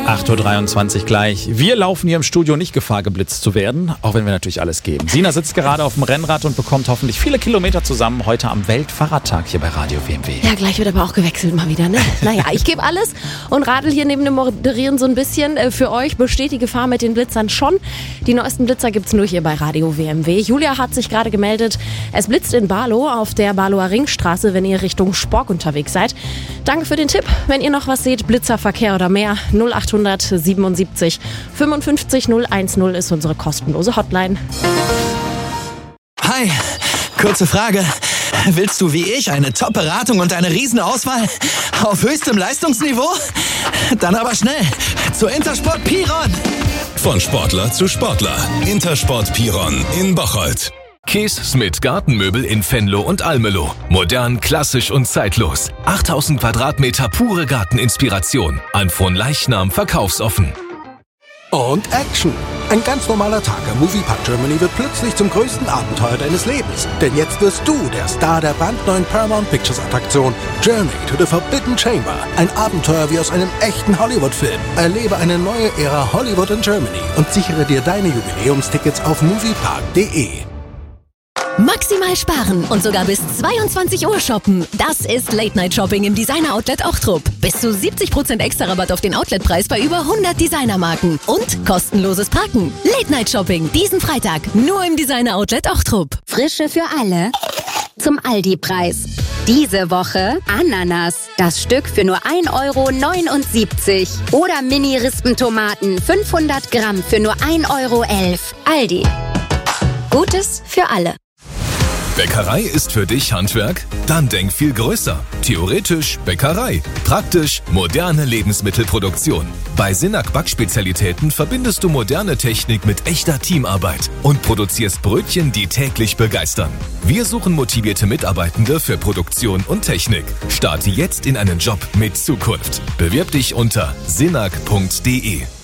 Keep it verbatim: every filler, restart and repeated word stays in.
acht Uhr dreiundzwanzig gleich. Wir laufen hier im Studio nicht Gefahr, geblitzt zu werden, auch wenn wir natürlich alles geben. Sina sitzt gerade auf dem Rennrad und bekommt hoffentlich viele Kilometer zusammen heute am Weltfahrradtag hier bei Radio W M W. Ja, gleich wird aber auch gewechselt mal wieder, ne? Naja, ich gebe alles und radel hier neben dem Moderieren so ein bisschen. Für euch besteht die Gefahr mit den Blitzern schon. Die neuesten Blitzer gibt's nur hier bei Radio W M W. Julia hat sich gerade gemeldet. Es blitzt in Barlow auf der Barlower Ringstraße, wenn ihr Richtung Spork unterwegs seid. Danke für den Tipp. Wenn ihr noch was seht, Blitzerverkehr oder mehr, null acht siebenundsiebzig fünfundfünfzig null eins null ist unsere kostenlose Hotline. Hi, kurze Frage. Willst du wie ich eine Top-Beratung und eine Riesenauswahl auf höchstem Leistungsniveau? Dann aber schnell zu Intersport Piron. Von Sportler zu Sportler. Intersport Piron in Bocholt. Kees Smith Gartenmöbel in Venlo und Almelo. Modern, klassisch und zeitlos. achttausend Quadratmeter pure Garteninspiration. An Fronleichnam verkaufsoffen. Und Action! Ein ganz normaler Tag am Moviepark Germany wird plötzlich zum größten Abenteuer deines Lebens. Denn jetzt wirst du der Star der brandneuen Paramount Pictures Attraktion Journey to the Forbidden Chamber. Ein Abenteuer wie aus einem echten Hollywood-Film. Erlebe eine neue Ära Hollywood in Germany und sichere dir deine Jubiläumstickets auf moviepark punkt de. Maximal sparen und sogar bis zweiundzwanzig Uhr shoppen. Das ist Late-Night-Shopping im Designer-Outlet Ochtrup. Bis zu siebzig Prozent extra Rabatt auf den Outletpreis bei über hundert Designermarken. Und kostenloses Parken. Late-Night-Shopping diesen Freitag nur im Designer-Outlet Ochtrup. Frische für alle zum Aldi-Preis. Diese Woche Ananas. Das Stück für nur ein Euro neunundsiebzig. Oder Mini-Rispentomaten fünfhundert Gramm für nur ein Euro elf. Aldi. Gutes für alle. Bäckerei ist für dich Handwerk? Dann denk viel größer. Theoretisch Bäckerei. Praktisch moderne Lebensmittelproduktion. Bei Sinak Backspezialitäten verbindest du moderne Technik mit echter Teamarbeit und produzierst Brötchen, die täglich begeistern. Wir suchen motivierte Mitarbeitende für Produktion und Technik. Starte jetzt in einen Job mit Zukunft. Bewirb dich unter sinak punkt de.